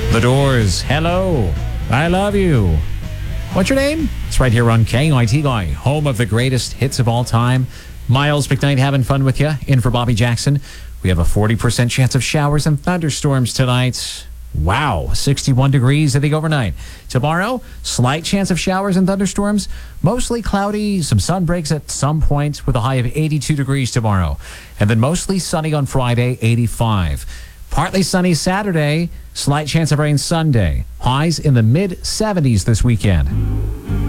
The Doors, Hello, I Love You. What's your name? It's right here on KITY, home of the greatest hits of all time. Miles McKnight having fun with you. In for Bobby Jackson. We have a 40% chance of showers and thunderstorms tonight. Wow, 61 degrees at the overnight. Tomorrow, slight chance of showers and thunderstorms. Mostly cloudy, some sun breaks at some point with a high of 82 degrees tomorrow. And then mostly sunny on Friday, 85. Partly sunny Saturday, slight chance of rain Sunday. Highs in the mid-70s this weekend.